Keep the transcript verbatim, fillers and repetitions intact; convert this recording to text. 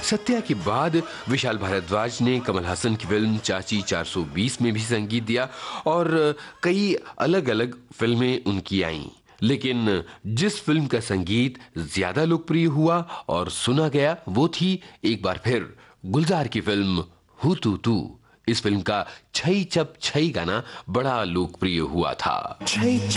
सत्या के बाद विशाल भारद्वाज ने कमल हासन की फिल्म चाची चार सौ बीस में भी संगीत दिया और कई अलग-अलग फिल्में उनकी आईं। लेकिन जिस फिल्म का संगीत ज्यादा लोकप्रिय हुआ और सुना गया वो थी एक बार फिर गुलजार की फिल्म हू तू तू। इस फिल्म का छई चप छई गाना बड़ा लोकप्रिय हुआ था।